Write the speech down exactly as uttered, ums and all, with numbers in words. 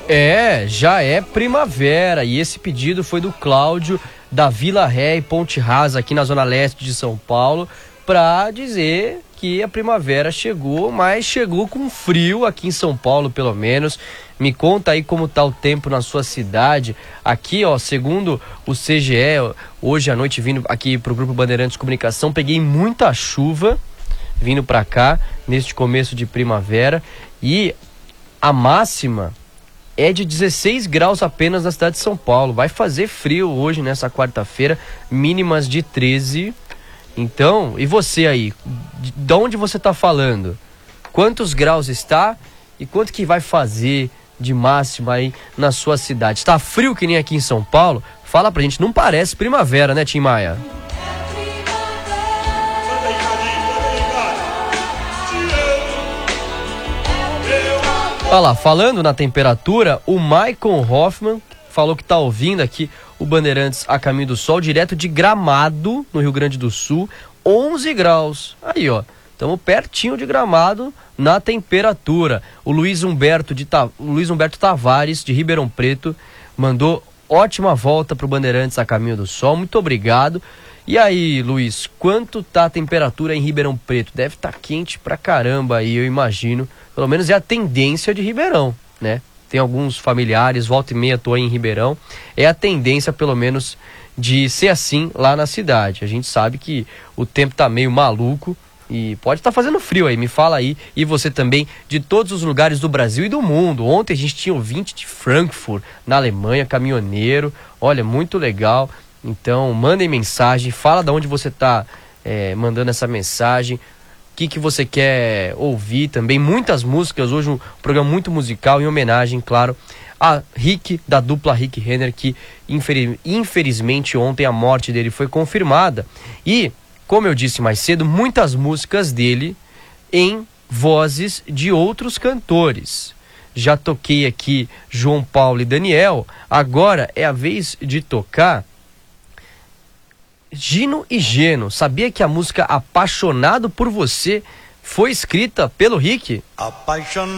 É, já é primavera e esse pedido foi do Cláudio da Vila Ré e Ponte Rasa aqui na zona leste de São Paulo para dizer que a primavera chegou, mas chegou com frio aqui em São Paulo pelo menos. Me conta aí como tá o tempo na sua cidade. Aqui, ó, segundo o C G E, hoje à noite vindo aqui pro Grupo Bandeirantes Comunicação, peguei muita chuva vindo para cá neste começo de primavera e a máxima é de dezesseis graus apenas na cidade de São Paulo. Vai fazer frio hoje, nessa quarta-feira, mínimas de treze. Então, e você aí? De onde você está falando? Quantos graus está e quanto que vai fazer de máxima aí na sua cidade? Está frio que nem aqui em São Paulo? Fala pra gente, não parece primavera, né, Tim Maia? Olha lá, falando na temperatura, o Maicon Hoffman falou que tá ouvindo aqui o Bandeirantes a Caminho do Sol, direto de Gramado, no Rio Grande do Sul, onze graus. Aí, ó, estamos pertinho de Gramado na temperatura. O Luiz Humberto, de Ta... o Luiz Humberto Tavares, de Ribeirão Preto, mandou ótima volta pro Bandeirantes a Caminho do Sol. Muito obrigado. E aí, Luiz, quanto tá a temperatura em Ribeirão Preto? Deve estar tá quente pra caramba aí, eu imagino. Pelo menos é a tendência de Ribeirão, né? Tem alguns familiares, volta e meia tô aí em Ribeirão. É a tendência, pelo menos, de ser assim lá na cidade. A gente sabe que o tempo tá meio maluco e pode estar tá fazendo frio aí, me fala aí. E você também, de todos os lugares do Brasil e do mundo. Ontem a gente tinha ouvinte de Frankfurt, na Alemanha, caminhoneiro. Olha, muito legal. Então, mandem mensagem, fala de onde você está é, mandando essa mensagem, o que, que você quer ouvir também. Muitas músicas, hoje um programa muito musical, em homenagem, claro, a Rick, da dupla Rick Renner, que infeliz, infelizmente ontem a morte dele foi confirmada. E, como eu disse mais cedo, muitas músicas dele em vozes de outros cantores. Já toquei aqui João Paulo e Daniel, agora é a vez de tocar Gino e Geno. Sabia que a música Apaixonado por Você foi escrita pelo Rick? Apaixonado